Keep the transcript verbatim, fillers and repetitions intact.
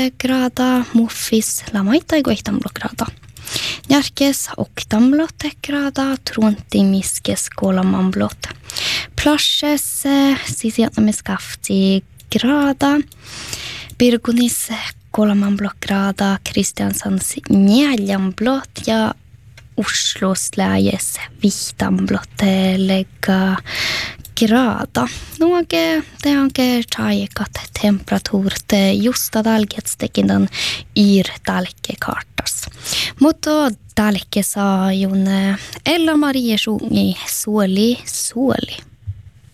grada, muffis lamaita ja ihtamlo grada. Närkes och tamlot grada, trunti miskes kolamamblot. Plashes sisiatnamiskafti grada, Birgunis kolamamblot grada, Kristiansans njäljanblot ja Oslos läjes vihtamblot lega grada. Noge det onke taikat temperatuurt justa talgetstekindan yr talkekartas. Mutta talke saa jun Ella Marie sungi suoli suoli.